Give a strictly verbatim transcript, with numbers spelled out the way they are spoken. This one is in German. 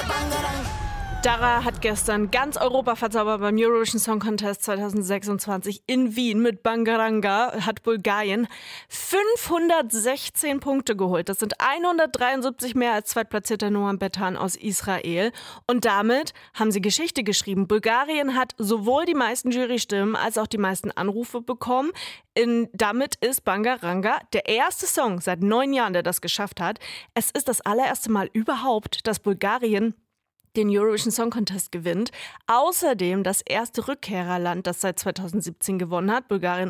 Dara hat gestern ganz Europa verzaubert beim Eurovision Song Contest zwanzig sechsundzwanzig in Wien mit Bangaranga, hat Bulgarien fünfhundertsechzehn Punkte geholt. Das sind hundertdreiundsiebzig mehr als zweitplatzierter Noam Betan aus Israel. Und damit haben sie Geschichte geschrieben. Bulgarien hat sowohl die meisten Jurystimmen als auch die meisten Anrufe bekommen. In, damit ist Bangaranga der erste Song seit neun Jahren, der das geschafft hat. Es ist das allererste Mal überhaupt, dass Bulgarien den Eurovision Song Contest gewinnt. Außerdem das erste Rückkehrerland, das seit zweitausendsiebzehn gewonnen hat. Bulgarien